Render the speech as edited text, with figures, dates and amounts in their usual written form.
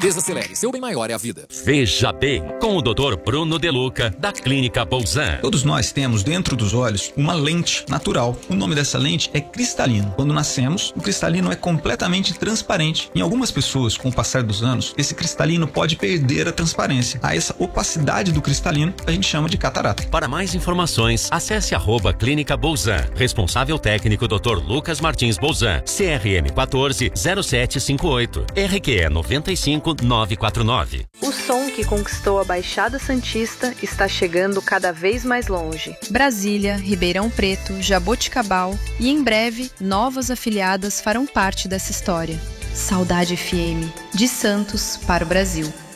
Desacelere, seu bem maior é a vida. Veja bem, com o Dr. Bruno De Luca, da Clínica Bolzan. Todos nós temos dentro dos olhos uma lente natural. O nome dessa lente é cristalino. Quando nascemos, o cristalino é completamente transparente. Em algumas pessoas, com o passar dos anos, esse cristalino pode perder a transparência. A essa opacidade do cristalino, a gente chama de catarata. Para mais informações, acesse @Clínica Bolzan. Responsável técnico Dr. Lucas Martins Bolzan. CRM 14 0758. RQE 95 949. O som que conquistou a Baixada Santista está chegando cada vez mais longe. Brasília, Ribeirão Preto, Jaboticabal e, em breve, novas afiliadas farão parte dessa história. Saudade FM, de Santos para o Brasil.